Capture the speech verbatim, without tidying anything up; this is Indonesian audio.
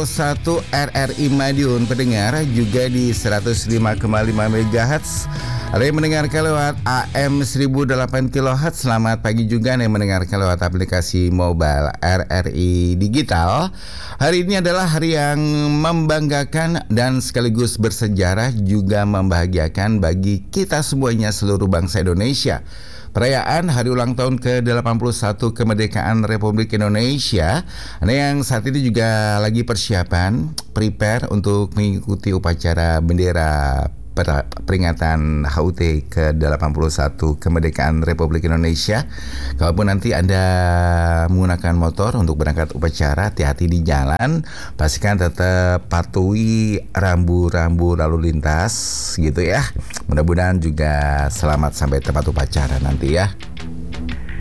nol satu R R I Madiun, pendengar juga di seratus lima koma lima megahertz. Ada yang mendengarkan lewat A M seribu delapan kilohertz. Selamat pagi juga yang mendengarkan lewat aplikasi mobile R R I Digital. Hari ini adalah hari yang membanggakan dan sekaligus bersejarah, juga membahagiakan bagi kita semuanya, seluruh bangsa Indonesia. Perayaan hari ulang tahun ke delapan puluh satu kemerdekaan Republik Indonesia. Nah, yang saat ini juga lagi persiapan, prepare untuk mengikuti upacara bendera peringatan H U T ke delapan puluh satu kemerdekaan Republik Indonesia. Kalaupun nanti Anda menggunakan motor untuk berangkat upacara, hati-hati di jalan, pastikan tetap patuhi rambu-rambu lalu lintas gitu ya. Mudah-mudahan juga selamat sampai tempat upacara nanti ya.